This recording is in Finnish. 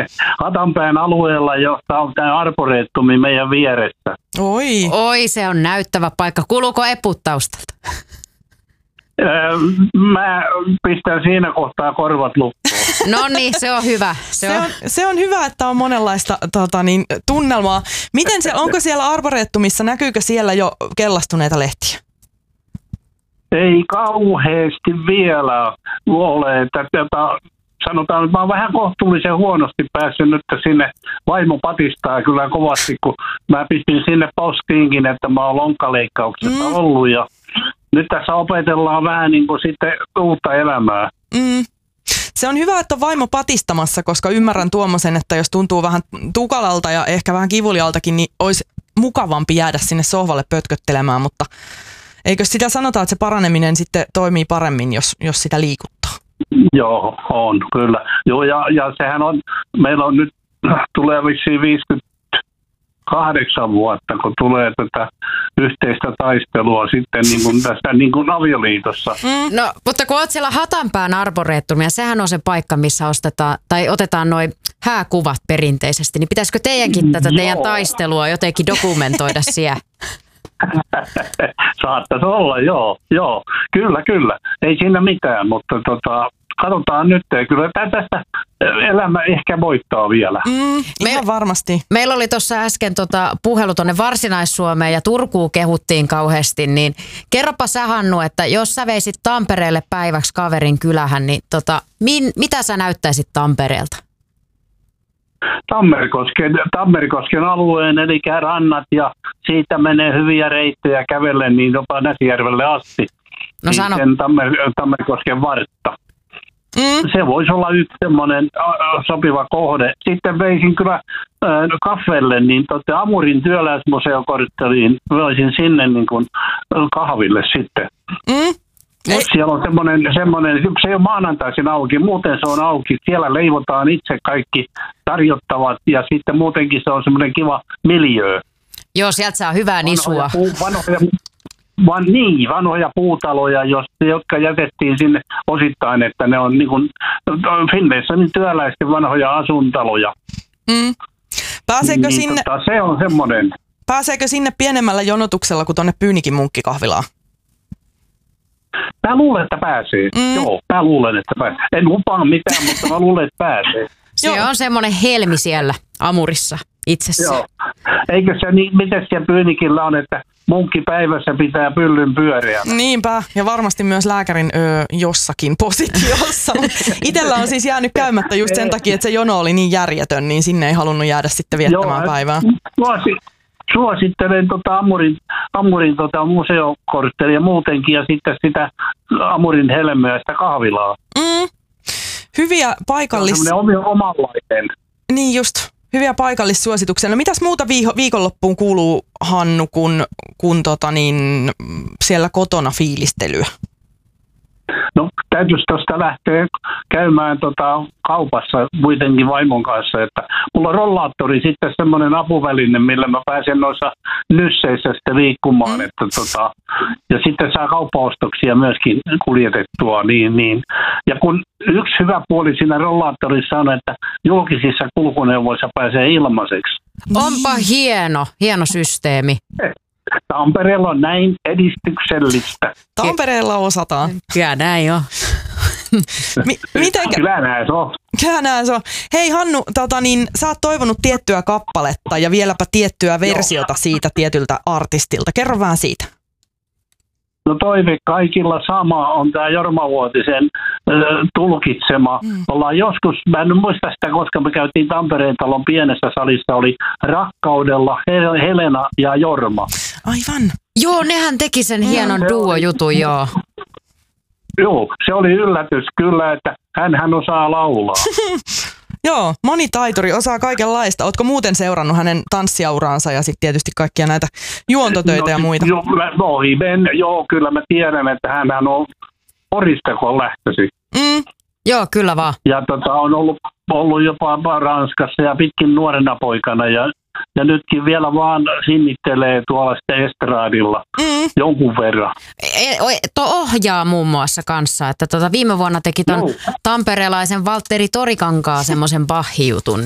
Hatanpään alueella, josta on tämä arboreettumi meidän vieressä. Oi, se on näyttävä paikka. Kuuluuko eput taustalta? Mä pistän siinä kohtaa korvat lukkoon. No niin, se on hyvä. Se on hyvä, että on monenlaista tunnelmaa. Miten onko siellä arboreettumissa, näkyykö siellä jo kellastuneita lehtiä? Ei kauheasti vielä ole. Sanotaan, että mä oon vähän kohtuullisen huonosti päässyt nyt sinne. Vaimo patistaa kyllä kovasti, kun mä pistin sinne postiinkin, että mä oon lonkkaleikkauksessa ollut. Ja nyt tässä opetellaan vähän niin kuin sitten uutta elämää. Se on hyvä, että on vaimo patistamassa, koska ymmärrän tuommoisen, että jos tuntuu vähän tukalalta ja ehkä vähän kivulialtakin, niin olisi mukavampi jäädä sinne sohvalle pötköttelemään, mutta eikö sitä sanota, että se paraneminen sitten toimii paremmin, jos sitä liikuttaa? Joo, on kyllä. Joo, ja sehän on, meillä on nyt, tulee vissiin 58 vuotta, kun tulee tätä yhteistä taistelua sitten niin kuin tässä niin kuin avioliitossa. No, mutta kun olet siellä Hatanpään arboreettumia, sehän on se paikka, missä otetaan noi hääkuvat perinteisesti, niin pitäisikö teidänkin tätä teidän taistelua jotenkin dokumentoida siellä? Saattaisi olla, joo. Kyllä. Ei siinä mitään, mutta katsotaan nyt. Kyllä tästä elämä ehkä voittaa vielä. Ihan varmasti. Meillä oli tuossa äsken puhelu tuonne Varsinais-Suomeen ja Turkuun kehuttiin kauheasti, niin kerropa sä, Hannu, että jos sä veisit Tampereelle päiväksi kaverin kylähän, niin mitä sä näyttäisit Tampereelta? Tammerkosken alueen, eli rannat, ja siitä menee hyviä reittejä kävellen niin jopa Näsijärvelle asti. No sano. Tammerkosken vartta. Se voisi olla yksi semmoinen sopiva kohde. Sitten veisin kyllä kaffelle, niin Amurin työläismuseokortteliin voisin sinne niin kuin kahville sitten. Siellä on semmoinen, se ei ole maanantaisin auki, muuten se on auki. Siellä leivotaan itse kaikki tarjottavat ja sitten muutenkin se on semmoinen kiva miljöö. Joo, sieltä saa hyvää nisua. Vanhoja puutaloja, jotka jätettiin sinne osittain, että ne on niin kuin Finleissä niin työläisten vanhoja asuntaloja. Pääseekö sinne? Se on semmoinen. Pääseekö sinne pienemmällä jonotuksella kuin tuonne Pyynikin munkkikahvilaan? Mä luulen, että pääsee. Joo, mä luulen, että pääsee. En lupaa mitään, mutta mä luulen, että pääsee. Se on semmoinen helmi siellä Amurissa itsessä. Joo. Eikö se niin, miten siellä Pyynikillä on, että munkkipäivässä pitää pyllyn pyöriä? Niinpä, ja varmasti myös lääkärin jossakin positiossa. Itellä on siis jäänyt käymättä just sen takia, että se jono oli niin järjetön, niin sinne ei halunnut jäädä sitten viettämään päivää. Suosittelen Amurin museokorttelia muutenkin ja sitten sitä Amurin helmöä, sitä kahvilaa. Hyviä semmoinen omanlainen. Niin just, hyviä paikallissuosituksia. No mitäs muuta viikonloppuun kuuluu, Hannu, kun siellä kotona fiilistelyä? No täytyisi tuosta lähteä käymään kaupassa kuitenkin vaimon kanssa, että mulla on rollaattori sitten semmoinen apuväline, millä mä pääsen noissa nysseissä sitten liikkumaan, ja sitten saa kauppaostoksia myöskin kuljetettua, niin. Ja kun yksi hyvä puoli siinä rollaattorissa on, että julkisissa kulkuneuvoissa pääsee ilmaiseksi. Onpa hieno systeemi. Tampereella on näin edistyksellistä. Tampereella osataan. Kyllä näin on. Kyllä näin se on. Hei Hannu, sä oot toivonut tiettyä kappaletta ja vieläpä tiettyä versiota siitä tietyltä artistilta. Kerro vähän siitä. No toive kaikilla sama on tämä Jorma Vuotisen tulkitsema. Ollaan joskus, mä en muista sitä, koska me käytiin Tampereen talon pienessä salissa, oli Rakkaudella Helena ja Jorma. Aivan. Joo, nehän teki sen hienon duo-jutun, joo. Joo, se oli yllätys kyllä, että hän osaa laulaa. Joo, monitaituri, osaa kaikenlaista. Ootko muuten seurannut hänen tanssiauraansa ja sitten tietysti kaikkia näitä juontotöitä ja muita? Joo, kyllä mä tiedän, että hän on Porista, kun on lähtöisin. Joo, kyllä vaan. Ja on ollut jopa Ranskassa ja pitkin nuorena poikana ja nytkin vielä vaan sinnittelee tuolla sitten estraadilla jonkun verran. Ohjaa muun muassa kanssa, että viime vuonna teki ton tamperelaisen Valtteri Torikankaan semmoisen Bach-jutun.